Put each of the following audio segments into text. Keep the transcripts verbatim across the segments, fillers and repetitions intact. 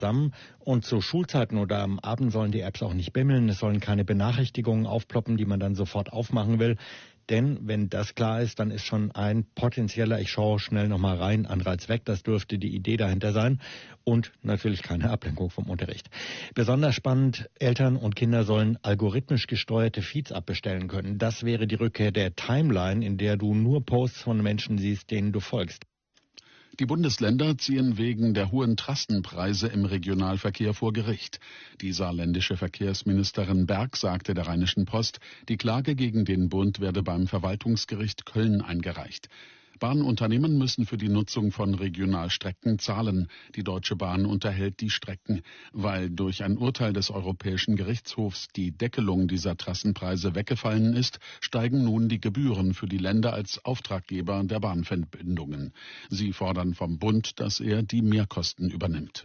zusammen. Und zu Schulzeiten oder am Abend sollen die Apps auch nicht bimmeln. Es sollen keine Benachrichtigungen aufploppen, die man dann sofort aufmachen will. Denn wenn das klar ist, dann ist schon ein potenzieller, ich schaue schnell nochmal rein, Anreiz weg. Das dürfte die Idee dahinter sein. Und natürlich keine Ablenkung vom Unterricht. Besonders spannend, Eltern und Kinder sollen algorithmisch gesteuerte Feeds abbestellen können. Das wäre die Rückkehr der Timeline, in der du nur Posts von Menschen siehst, denen du folgst. Die Bundesländer ziehen wegen der hohen Trassenpreise im Regionalverkehr vor Gericht. Die saarländische Verkehrsministerin Berg sagte der Rheinischen Post, die Klage gegen den Bund werde beim Verwaltungsgericht Köln eingereicht. Bahnunternehmen müssen für die Nutzung von Regionalstrecken zahlen. Die Deutsche Bahn unterhält die Strecken. Weil durch ein Urteil des Europäischen Gerichtshofs die Deckelung dieser Trassenpreise weggefallen ist, steigen nun die Gebühren für die Länder als Auftraggeber der Bahnverbindungen. Sie fordern vom Bund, dass er die Mehrkosten übernimmt.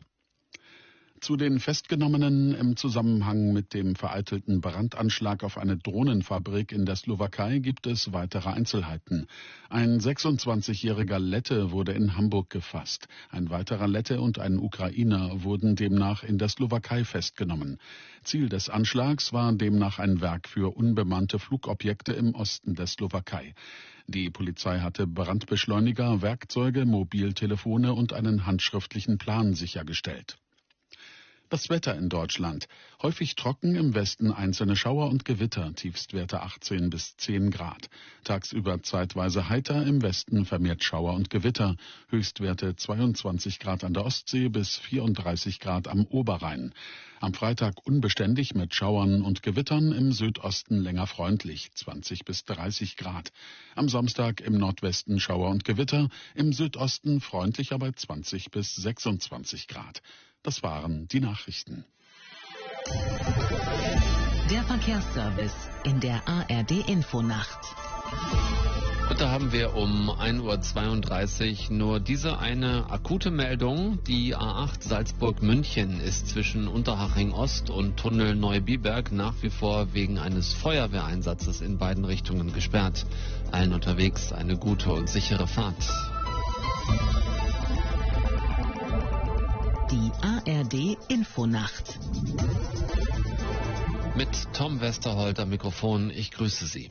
Zu den Festgenommenen im Zusammenhang mit dem vereitelten Brandanschlag auf eine Drohnenfabrik in der Slowakei gibt es weitere Einzelheiten. Ein sechsundzwanzigjähriger Lette wurde in Hamburg gefasst. Ein weiterer Lette und ein Ukrainer wurden demnach in der Slowakei festgenommen. Ziel des Anschlags war demnach ein Werk für unbemannte Flugobjekte im Osten der Slowakei. Die Polizei hatte Brandbeschleuniger, Werkzeuge, Mobiltelefone und einen handschriftlichen Plan sichergestellt. Das Wetter in Deutschland. Häufig trocken, im Westen einzelne Schauer und Gewitter, Tiefstwerte achtzehn bis zehn Grad. Tagsüber zeitweise heiter, im Westen vermehrt Schauer und Gewitter. Höchstwerte zweiundzwanzig Grad an der Ostsee bis vierunddreißig Grad am Oberrhein. Am Freitag unbeständig mit Schauern und Gewittern, im Südosten länger freundlich, zwanzig bis dreißig Grad. Am Samstag im Nordwesten Schauer und Gewitter, im Südosten freundlicher bei zwanzig bis sechsundzwanzig Grad. Das waren die Nachrichten. Der Verkehrsservice in der A R D-Infonacht. Heute haben wir um ein Uhr zweiunddreißig nur diese eine akute Meldung. Die A acht Salzburg-München ist zwischen Unterhaching Ost und Tunnel Neubiberg nach wie vor wegen eines Feuerwehreinsatzes in beiden Richtungen gesperrt. Allen unterwegs eine gute und sichere Fahrt. Die A R D-Infonacht. Mit Tom Westerholt am Mikrofon, ich grüße Sie.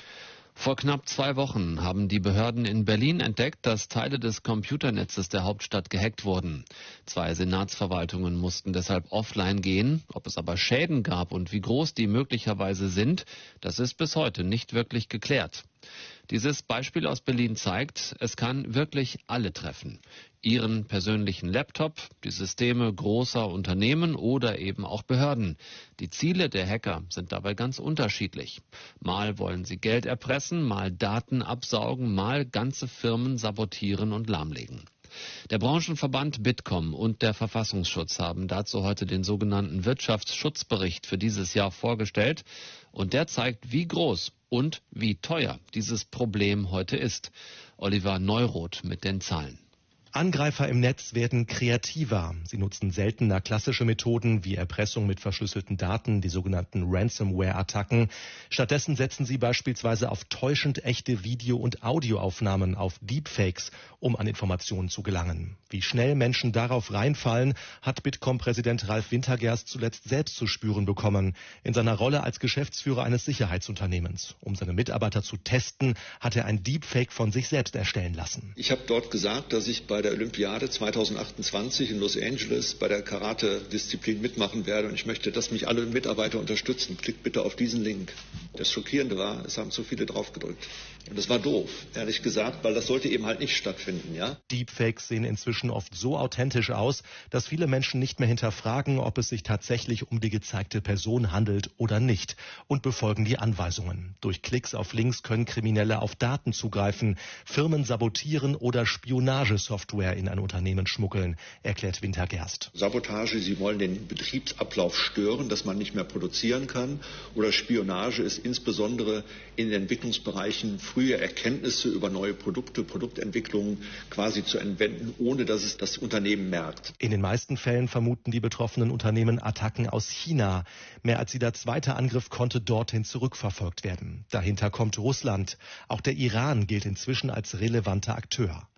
Vor knapp zwei Wochen haben die Behörden in Berlin entdeckt, dass Teile des Computernetzes der Hauptstadt gehackt wurden. Zwei Senatsverwaltungen mussten deshalb offline gehen. Ob es aber Schäden gab und wie groß die möglicherweise sind, das ist bis heute nicht wirklich geklärt. Dieses Beispiel aus Berlin zeigt, es kann wirklich alle treffen. Ihren persönlichen Laptop, die Systeme großer Unternehmen oder eben auch Behörden. Die Ziele der Hacker sind dabei ganz unterschiedlich. Mal wollen sie Geld erpressen, mal Daten absaugen, mal ganze Firmen sabotieren und lahmlegen. Der Branchenverband Bitkom und der Verfassungsschutz haben dazu heute den sogenannten Wirtschaftsschutzbericht für dieses Jahr vorgestellt. Und der zeigt, wie groß und wie teuer dieses Problem heute ist. Oliver Neuroth mit den Zahlen. Angreifer im Netz werden kreativer. Sie nutzen seltener klassische Methoden wie Erpressung mit verschlüsselten Daten, die sogenannten Ransomware-Attacken. Stattdessen setzen sie beispielsweise auf täuschend echte Video- und Audioaufnahmen, auf Deepfakes, um an Informationen zu gelangen. Wie schnell Menschen darauf reinfallen, hat Bitkom-Präsident Ralf Wintergerst zuletzt selbst zu spüren bekommen, in seiner Rolle als Geschäftsführer eines Sicherheitsunternehmens. Um seine Mitarbeiter zu testen, hat er ein Deepfake von sich selbst erstellen lassen. Ich habe dort gesagt, dass ich bei der Olympiade zweitausendachtundzwanzig in Los Angeles bei der Karate-Disziplin mitmachen werde und ich möchte, dass mich alle Mitarbeiter unterstützen. Klickt bitte auf diesen Link. Das Schockierende war, es haben zu viele drauf gedrückt. Und das war doof, ehrlich gesagt, weil das sollte eben halt nicht stattfinden, ja? Deepfakes sehen inzwischen oft so authentisch aus, dass viele Menschen nicht mehr hinterfragen, ob es sich tatsächlich um die gezeigte Person handelt oder nicht und befolgen die Anweisungen. Durch Klicks auf Links können Kriminelle auf Daten zugreifen, Firmen sabotieren oder Spionagesoftware in ein Unternehmen schmuggeln, erklärt Wintergerst. Sabotage, sie wollen den Betriebsablauf stören, dass man nicht mehr produzieren kann. Oder Spionage ist insbesondere in den Entwicklungsbereichen frühe Erkenntnisse über neue Produkte, Produktentwicklungen quasi zu entwenden, ohne dass es das Unternehmen merkt. In den meisten Fällen vermuten die betroffenen Unternehmen Attacken aus China. Mehr als jeder zweite Angriff konnte dorthin zurückverfolgt werden. Dahinter kommt Russland. Auch der Iran gilt inzwischen als relevanter Akteur.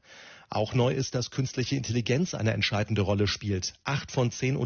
Auch neu ist, dass künstliche Intelligenz eine entscheidende Rolle spielt. Acht von zehn